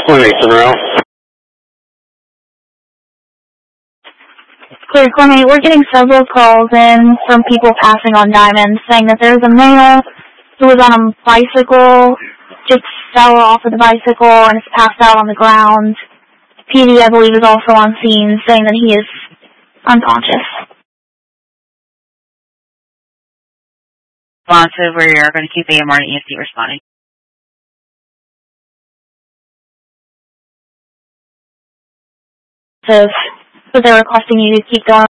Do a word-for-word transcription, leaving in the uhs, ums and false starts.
Mason Row. Clear Coordinate, we're getting several calls in from people passing on Diamond saying that there's a male who was on a bicycle, just fell off of the bicycle and is passed out on the ground. P D, I believe, is also on scene saying that he is unconscious. Responsive, we are going to keep A M R and E S D responding. So, but they're requesting you to keep going